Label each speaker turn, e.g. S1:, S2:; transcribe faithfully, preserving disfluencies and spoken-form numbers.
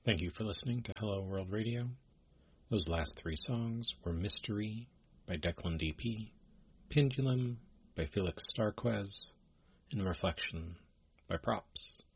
S1: Thank you for listening to Hello World Radio. Those last three songs were Mystery by Declan D P, Pendulum by Felix Starquez, and Reflection by Props.